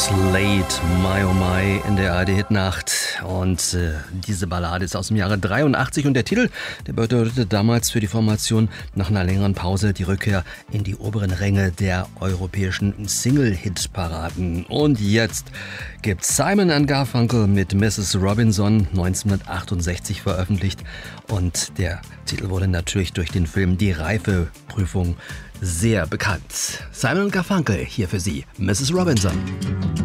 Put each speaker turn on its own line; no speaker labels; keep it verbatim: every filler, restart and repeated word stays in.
Slade, My Oh My in der A R D-Hitnacht. Und äh, diese Ballade ist aus dem Jahre dreiundachtzig und der Titel, der bedeutete damals für die Formation nach einer längeren Pause die Rückkehr in die oberen Ränge der europäischen Single-Hit-Paraden. Und jetzt gibt Simon and Garfunkel mit Missus Robinson neunzehnhundertachtundsechzig veröffentlicht. Und der Titel wurde natürlich durch den Film Die Reifeprüfung sehr bekannt. Simon und Garfunkel hier für Sie, Missus Robinson.